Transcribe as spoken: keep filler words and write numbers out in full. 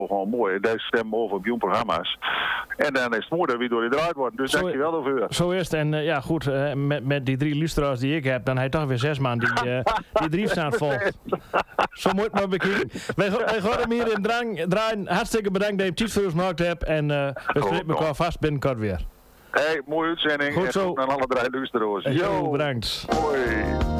gewoon mooi. Deze stemmen over op jong programma's. En dan is het mooi dat we door die draait worden. Dus Zo, dankjewel daarvoor. Zo is het. En uh, ja, goed, uh, met, met die drie luisteraars die ik heb, dan heb je toch weer zes man die, uh, die drie staan vol. Zo moet het maar bekijken. Wij, wij gaan hem hier in drang, draaien. Hartstikke bedankt dat je tijd voor ons gemaakt hebt. En uh, we spreken elkaar vast binnenkort weer. Hey, mooie uitzending. Goed zo. En aan alle drie luisteraars. Jo, bedankt. Hoi.